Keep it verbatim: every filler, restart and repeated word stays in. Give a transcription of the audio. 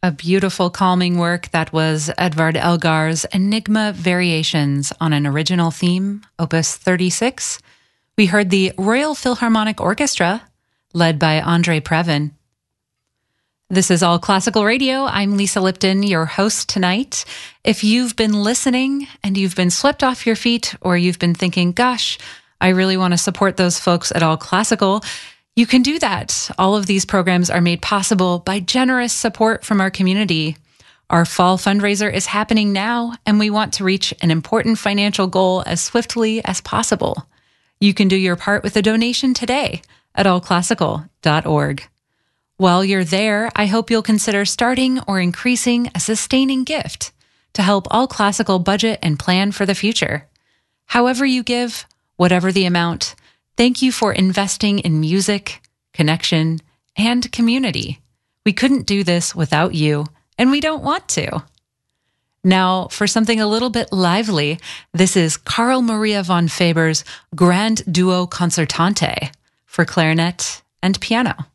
A beautiful, calming work that was Edvard Elgar's Enigma Variations on an Original Theme, Opus thirty-six. We heard the Royal Philharmonic Orchestra, led by Andre Previn. This is All Classical Radio. I'm Lisa Lipton, your host tonight. If you've been listening and you've been swept off your feet, or you've been thinking, gosh, I really want to support those folks at All Classical, you can do that. All of these programs are made possible by generous support from our community. Our fall fundraiser is happening now, and we want to reach an important financial goal as swiftly as possible. You can do your part with a donation today at all classical dot org. While you're there, I hope you'll consider starting or increasing a sustaining gift to help All Classical budget and plan for the future. However you give, whatever the amount, thank you for investing in music, connection, and community. We couldn't do this without you, and we don't want to. Now, for something a little bit lively, this is Carl Maria von Faber's Grand Duo Concertante for clarinet and piano.